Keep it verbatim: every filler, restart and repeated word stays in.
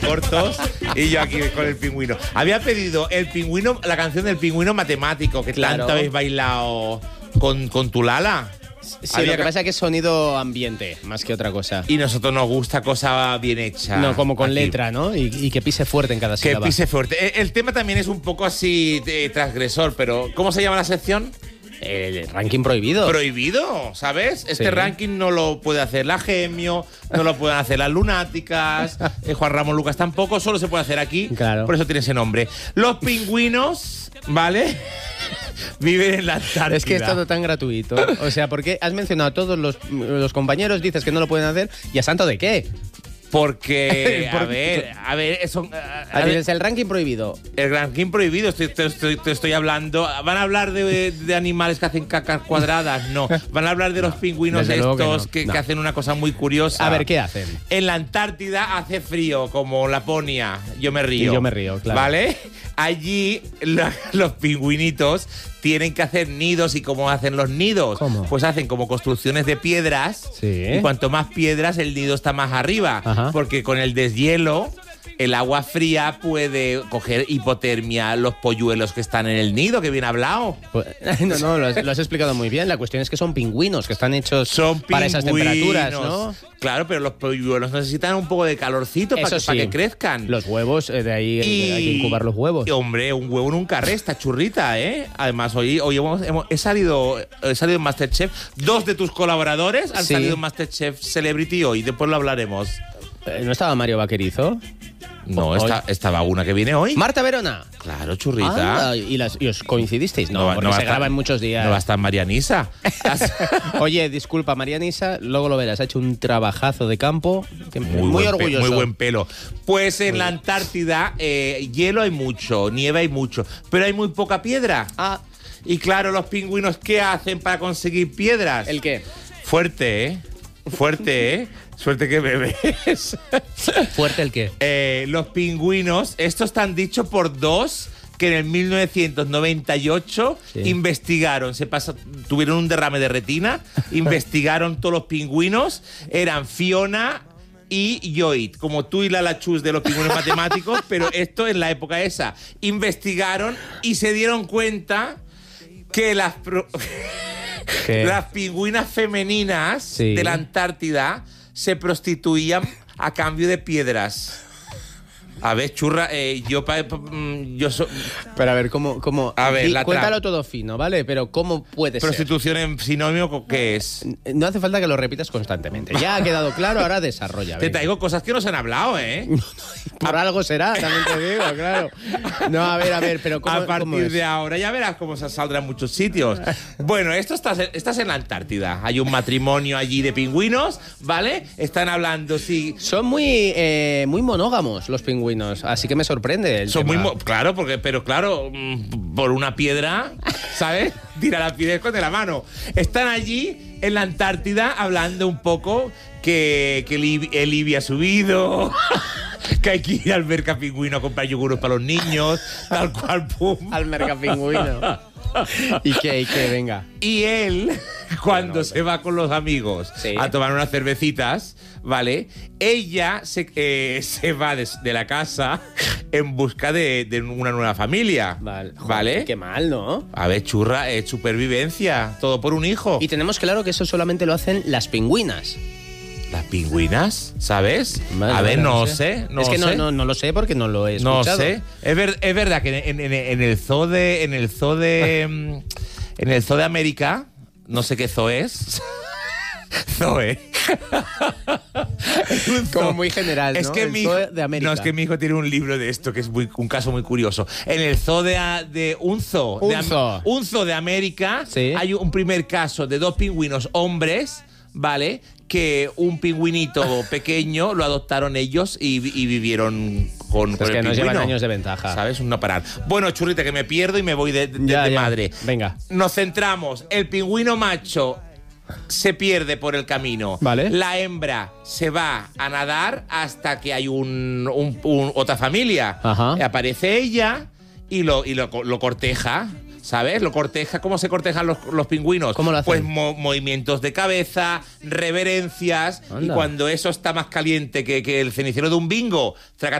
cortos y yo aquí con el pingüino. Había pedido el pingüino, la canción del pingüino matemático, que Claro. tanto habéis bailado con, con tu Lala. Sí, Había lo que ca- pasa es que es sonido ambiente, más que otra cosa. Y nosotros nos gusta cosa bien hecha. No, como con aquí. letra, ¿no? Y, y que pise fuerte en cada Que sílaba. pise fuerte. El, el tema también es un poco así eh, transgresor, pero ¿cómo se llama la sección? El ranking prohibido. Prohibido, ¿sabes? Este Sí. ranking no lo puede hacer la Gemio, no lo pueden hacer las Lunáticas, eh, Juan Ramón Lucas tampoco, solo se puede hacer aquí. Claro. Por eso tiene ese nombre. Los pingüinos, ¿vale? Viven en la Antártida. Es que es todo tan gratuito. O sea, porque has mencionado a todos los, los compañeros, dices que no lo pueden hacer, ¿y a santo de qué? Porque, a Por- ver, a ver, eso, a- a Ah, ver, dices, el ranking prohibido. el ranking prohibido, estoy, te, estoy, te estoy hablando. ¿Van a hablar de, de animales que hacen cacas cuadradas? No. Van a hablar de los pingüinos Desde luego que estos no, que, no. que hacen una cosa muy curiosa. A ver, ¿qué hacen? En la Antártida hace frío, como Laponia. Yo me río. Y yo me río, claro. ¿Vale? Allí la- los pingüinitos tienen que hacer nidos. ¿Y cómo hacen los nidos? ¿Cómo? Pues hacen como construcciones de piedras. Sí. Y cuanto más piedras, el nido está más arriba. Ajá. Porque con el deshielo, el agua fría puede coger hipotermia los polluelos que están en el nido, que bien hablado. Pues, no, no, lo has, lo has explicado muy bien. La cuestión es que son pingüinos, que están hechos Son para esas temperaturas, pingüinos. ¿no? Claro, pero los polluelos necesitan un poco de calorcito para Eso que, sí. para que crezcan. Los huevos, eh, de ahí Y- hay que incubar los huevos. y, hombre, un huevo nunca resta, churrita, ¿eh? Además, hoy, hoy hemos, hemos- he, salido, he salido en Masterchef. Dos de tus colaboradores han Sí. salido en Masterchef Celebrity hoy. Después lo hablaremos. Eh, ¿No estaba Mario Vaquerizo? No, Hoy. está, estaba una que viene hoy. Marta Verona. Claro, churrita. Ah, ¿y, las, ¿Y os coincidisteis? No, No va- porque no va a se estar- graba en muchos días. No va a estar Marianisa. Oye, disculpa, Marianisa, luego lo verás. Ha hecho un trabajazo de campo. que- Muy, buen pe- orgulloso. muy buen pelo. Pues en la Antártida, eh, hielo hay mucho, nieve hay mucho, pero hay muy poca piedra. Ah, Y claro, los pingüinos, ¿qué hacen para conseguir piedras? ¿el qué? Fuerte, ¿eh? Fuerte, ¿eh? Suerte que bebes. ¿Fuerte el qué? Eh, los pingüinos, esto están dicho por dos que en el mil novecientos noventa y ocho Sí. investigaron, se pasó, tuvieron un derrame de retina, investigaron todos los pingüinos, eran Fiona y Lloyd, como tú y la Chus de los pingüinos matemáticos, pero esto en la época esa. Investigaron y se dieron cuenta que las... pro- ¿Qué? Las pingüinas femeninas Sí. de la Antártida se prostituían a cambio de piedras. A ver, churra, eh, yo, pa- pa- mm, yo so- Pero a ver, ¿cómo...? cómo A ver, di- la tra- cuéntalo todo fino, ¿vale? Pero ¿cómo puede prostitución en sinónimo, ¿qué es? ser? No hace falta que lo repitas constantemente. Ya ha quedado claro, ahora desarrolla. Te venga. traigo cosas que no se han hablado, ¿eh? Por algo será, también te digo, claro. No, a ver, a ver, pero ¿cómo, A cómo partir es? de ahora ya verás cómo se saldrá en muchos sitios. Bueno, esto estás, estás en la Antártida. Hay un matrimonio allí de pingüinos, ¿vale? Están hablando, sí. Son muy, eh, muy monógamos los pingüinos, así que me sorprende el Son muy tema. mo- claro, porque, pero claro, mm, por una piedra, ¿sabes? Tira la piedra y esconde la mano. Están allí en la Antártida hablando un poco que, que el, I- el I B I ha subido, que hay que ir al merca pingüino a comprar yogures para los niños, tal cual, pum. Al mercapingüino. ¿Y qué, y qué? Venga. Y él, cuando se va con los amigos Sí. a tomar unas cervecitas, ¿vale? Ella se, eh, se va de, de la casa en busca de, de una nueva familia. Vale. Joder, ¿Vale? Qué mal, ¿no? A ver, churra, es supervivencia. Todo por un hijo. Y tenemos claro que eso solamente lo hacen las pingüinas. Las pingüinas, ¿sabes? Vale, a ver, vale, no sé. No es que sé. no, no, no lo sé porque no lo he No escuchado. sé. Es, ver- es verdad que en, en- en el zoo de. En el zoo de. mm, en el zoo de América. No sé qué zoo es. Zoe. Es un Como zoo. muy general, Es ¿no? que El mi zoo hijo, de América. No, es que mi hijo tiene un libro de esto que es muy, un caso muy curioso. En el zoo de, a- de un zoo, Un de, Am- zoo. un zoo de América, Sí. hay un primer caso de dos pingüinos hombres, ¿vale? Que un pingüinito pequeño lo adoptaron ellos y, vi- y vivieron con, con Es el que nos llevan pingüino. años de ventaja. ¿Sabes? Un no parar. Bueno, churrita, que me pierdo y me voy de, de- Ya, de ya. madre. Venga. Nos centramos. El pingüino macho se pierde por el camino. Vale. La hembra se va a nadar hasta que hay un, un- un- otra familia. Ajá. Aparece ella y lo, y lo, lo corteja. ¿Sabes? Lo corteja. ¿Cómo se cortejan los, los pingüinos? ¿Cómo lo hacen? Pues mo- movimientos de cabeza, reverencias. Anda. Y cuando eso está más caliente que, que el cenicero de un bingo, traca,